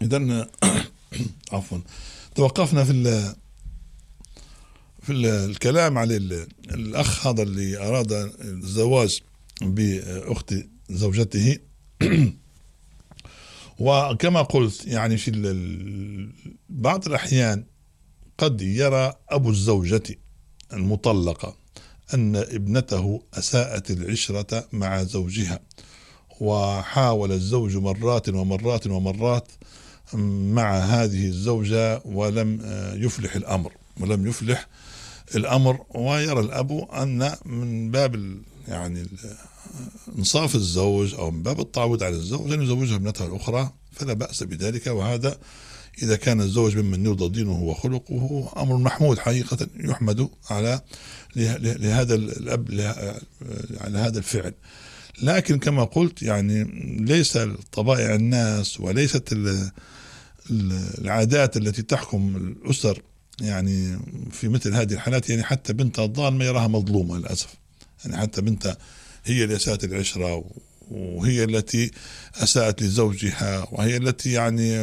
إذن عفوا، توقفنا في الكلام على الأخ هذا اللي أراد الزواج بأخت زوجته. وكما قلت يعني في بعض الأحيان قد يرى أبو الزوجة المطلقة أن ابنته أساءت العشرة مع زوجها، وحاول الزوج مرات ومرات ومرات مع هذه الزوجة ولم يفلح الأمر، ويرى الأب أن من باب يعني انصاف الزوج أو من باب التعويض على الزوج أن يزوجها ابنته الأخرى، فلا بأس بذلك. وهذا إذا كان الزوج ممن يرضى دينه وخلقه أمر محمود حقيقة، يحمد على لهذا الأب على هذا الفعل. لكن كما قلت يعني ليس طبائع الناس وليست العادات التي تحكم الأسر يعني في مثل هذه الحالات. يعني حتى بنت الضال ما يراها مظلومة للأسف، يعني حتى بنت هي اللي أساءت العشرة، وهي التي أساءت لزوجها، وهي التي يعني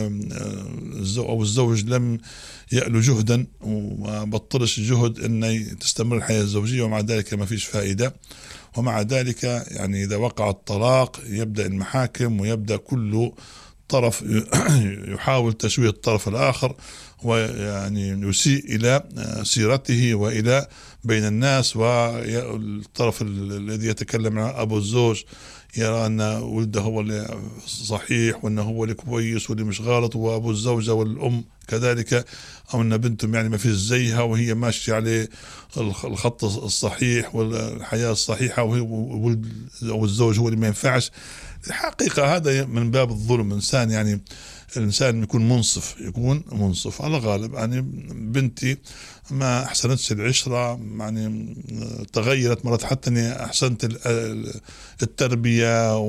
أو الزوج لم يألو جهدا وما بطلش جهد أن تستمر الحياة الزوجية، ومع ذلك ما فيش فائدة. ومع ذلك يعني إذا وقع الطلاق يبدأ المحاكم، ويبدأ كل طرف يحاول تشويه الطرف الآخر، ويعني يسيء إلى سيرته وإلى بين الناس. والطرف الذي يتكلم عن أبو الزوج يرى أن ولده هو اللي صحيح، وأنه هو اللي كويس واللي مش غلط، وأبو الزوجة والأم كذلك، أو أن بنتهم يعني ما فيش زيها وهي ماشية على الخط الصحيح والحياة الصحيحة، والزوج هو اللي ما ينفعش. الحقيقة هذا من باب الظلم. إنسان يعني الإنسان يكون منصف على غالب. يعني بنتي ما أحسنتش العشرة، يعني تغيرت مرات، حتى أني أحسنت التربية،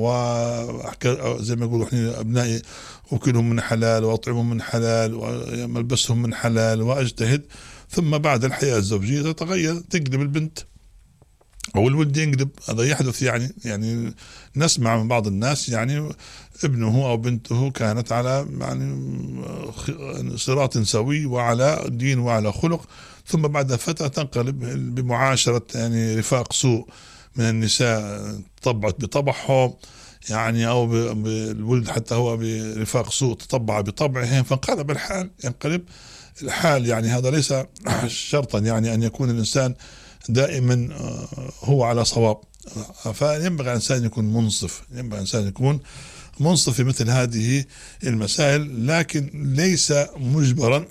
وزي ما يقولوا إحنا أبنائي أكلهم من حلال وأطعمهم من حلال وملبسهم من حلال وأجتهد. ثم بعد الحياة الزوجية تتغير، تقلب البنت أو الولد ينقلب. هذا يحدث يعني نسمع من بعض الناس يعني ابنه أو بنته كانت على يعني صراط سوي وعلى دين وعلى خلق، ثم بعد فترة تنقلب بمعاشرة يعني رفاق سوء من النساء، طبعت بطبعهم يعني، أو بالولد حتى هو برفاق سوء تطبع بطبعهم، فانقلب الحال، ينقلب الحال. يعني هذا ليس شرطا يعني أن يكون الإنسان دائما هو على صواب. فينبغي الإنسان يكون منصف في مثل هذه المسائل، لكن ليس مجبرا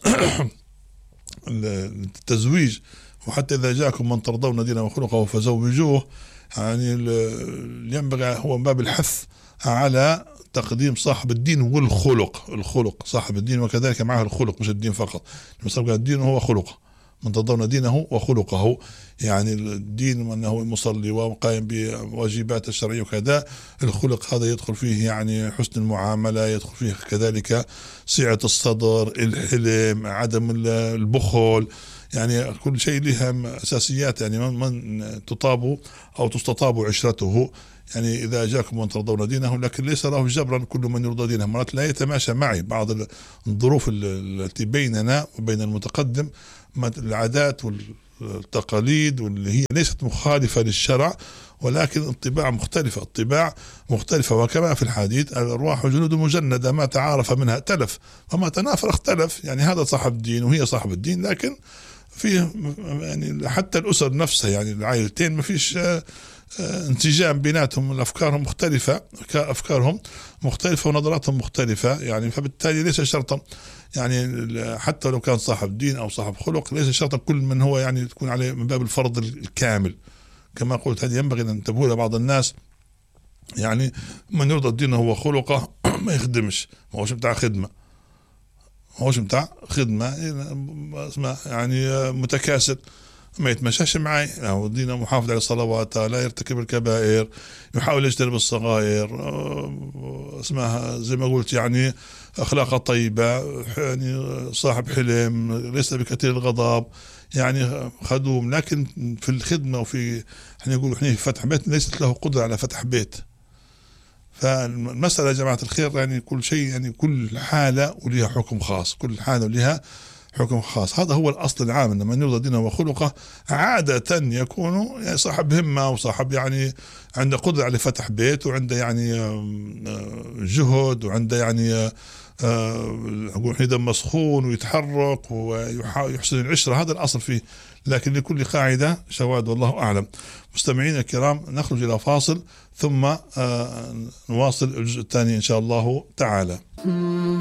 التزويج. وحتى إذا جاءكم من ترضون دينه وخلقه فزوجوه، يعني ينبغي هو من باب الحث على تقديم صاحب الدين والخلق، صاحب الدين وكذلك معه الخلق، مش الدين فقط. الدين هو خلقه، من ترضون دينه وخلقه، يعني الدين أنه مصلي وقائم بواجبات الشرعية وكذا. الخلق هذا يدخل فيه يعني حسن المعاملة، يدخل فيه كذلك سعة الصدر، الحلم، عدم البخل، يعني كل شيء لها أساسيات. يعني من تطاب أو تستطاب عشرته، يعني إذا جاءكم من ترضون دينه، لكن ليس له جبرا كل من يرضى دينه. مرات لا يتماشى معي بعض الظروف التي بيننا وبين المتقدم، العادات والتقاليد واللي هي ليست مخالفة للشرع، ولكن الطباع مختلفة. وكما في الحديث الأرواح جنود مجندة، ما تعارف منها ائتلف وما تنافر اختلف. يعني هذا صاحب الدين وهي صاحب الدين، لكن فيه يعني حتى الأسر نفسها، يعني العائلتين ما فيش انسجام بيناتهم، أفكارهم مختلفة ونظراتهم مختلفة. يعني فبالتالي ليس شرطا يعني حتى لو كان صاحب دين أو صاحب خلق، ليس شرطا كل من هو يعني تكون عليه من باب الفرض الكامل. كما قلت هذه ينبغي أن انتبهوا لبعض الناس، يعني من يرضى الدين هو خلقه ما يخدمش، ما هوش متاع خدمة، اسمه يعني متكاسل، ما يتمشاش معي. يعني دينه محافظ على الصلوات، لا يرتكب الكبائر، يحاول يجتنب الصغائر، اسمها زي ما قلت يعني أخلاقه طيبة، يعني صاحب حلم، ليس بكثير الغضب، يعني خدوم. لكن في الخدمة وفي احنا نقول احنا فتح بيت، ليست له قدرة على فتح بيت. فالمسألة يا جماعة الخير يعني كل شيء، يعني كل حالة ولها حكم خاص، كل حالة ولها حكم خاص. هذا هو الأصل العام، أن من يرضى دينه وخلقه عادة يكون يعني صاحب همة وصاحب يعني عنده قدرة على فتح بيت، وعنده يعني جهد، وعنده يعني أقول دم مسخون ويتحرك ويحسن العشرة. هذا الأصل فيه، لكن لكل قاعدة شواذ والله أعلم. مستمعين الكرام، نخرج إلى فاصل ثم نواصل الجزء الثاني إن شاء الله تعالى.